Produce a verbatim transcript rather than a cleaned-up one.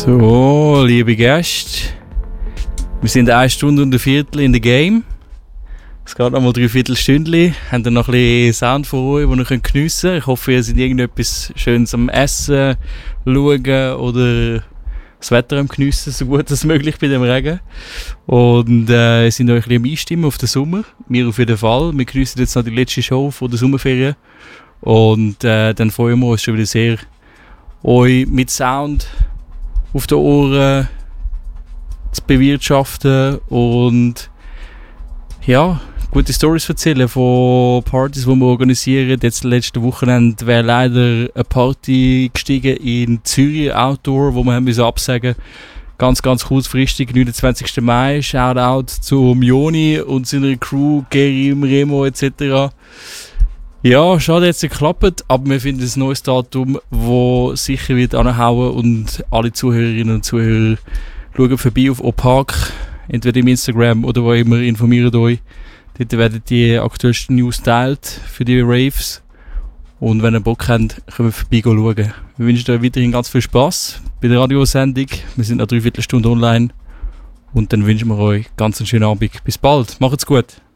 So, liebe Gäste, wir sind eine Stunde und ein Viertel in der Game. Es geht noch mal drei Viertelstündchen. Habt ihr noch ein bisschen Sound von euch, den ihr geniessen könnt? Ich hoffe, ihr seid irgendetwas Schönes am Essen, Schauen oder das Wetter am Geniessen, so gut als möglich bei dem Regen. Und äh, ihr seid euch ein bisschen am Einstimmen auf den Sommer. Wir auf jeden Fall. Wir geniessen jetzt noch die letzte Show vor der Sommerferien. Und äh, dann freuen wir uns schon wieder sehr, euch mit Sound auf den Ohren zu bewirtschaften und ja, gute Stories erzählen von Partys, die wir organisieren. Jetzt letzte Wochenende wäre leider eine Party gestiegen in Zürich Outdoor, wo wir haben müssen absagen. Ganz, ganz kurzfristig, neunundzwanzigsten Mai. Shoutout zu Joni und seiner Crew, Gerim, Remo et cetera. Ja, schade, jetzt nicht geklappt, aber wir finden ein neues Datum, das sicher wird anhauen und alle Zuhörerinnen und Zuhörer schauen vorbei auf Opak, entweder im Instagram oder wo immer, informiert euch. Dort werden die aktuellsten News geteilt für die Raves. Und wenn ihr Bock habt, können wir vorbei schauen. Wir wünschen euch weiterhin ganz viel Spass bei der Radiosendung. Wir sind nach dreiviertel Stunde online. Und dann wünschen wir euch ganz einen schönen Abend. Bis bald. Macht's gut.